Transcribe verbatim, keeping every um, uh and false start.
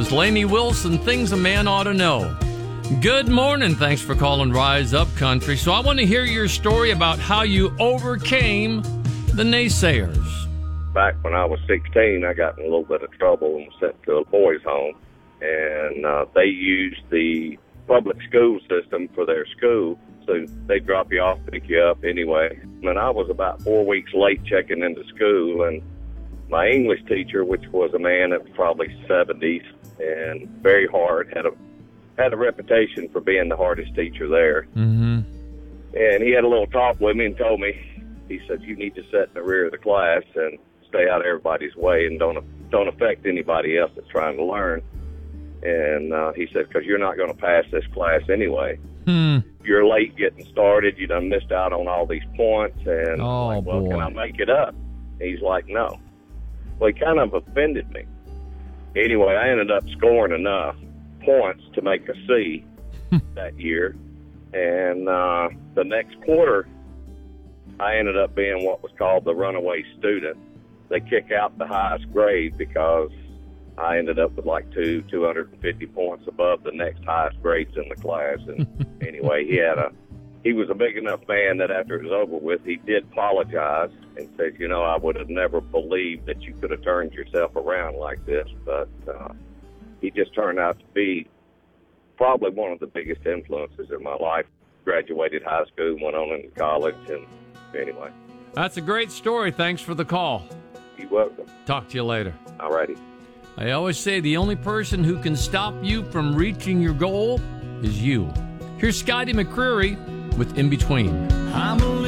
is Lainey Wilson, Things a Man Ought to Know. Good morning. Thanks for calling Rise Up Country. So I want to hear your story about how you overcame the naysayers. Back when I was sixteen, I got in a little bit of trouble and was sent to a boys' home. And uh, they used the public school system for their school. So they drop you off, pick you up anyway. And I was about four weeks late checking into school, and my English teacher, which was a man at probably seventies and very hard, had a had a reputation for being the hardest teacher there. Mm-hmm. And he had a little talk with me and told me, he said, you need to sit in the rear of the class and stay out of everybody's way and don't don't affect anybody else that's trying to learn. And uh, he said, because you're not going to pass this class anyway. Hmm. You're late getting started. You done missed out on all these points. And oh, I'm like, well, boy. can I make it up? And he's like, no. Well, he kind of offended me. Anyway, I ended up scoring enough points to make a C that year. And uh, the next quarter, I ended up being what was called the runaway student. They kick out the highest grade because I ended up with like two, two hundred fifty points above the next highest grades in the class. And anyway, he had a, he was a big enough man that after it was over with, he did apologize and said, you know, I would have never believed that you could have turned yourself around like this. But uh, he just turned out to be probably one of the biggest influences in my life. Graduated high school, went on into college, and anyway. That's a great story. Thanks for the call. You're welcome. Talk to you later. All righty. I always say the only person who can stop you from reaching your goal is you. Here's Scotty McCreery with In Between. I'm a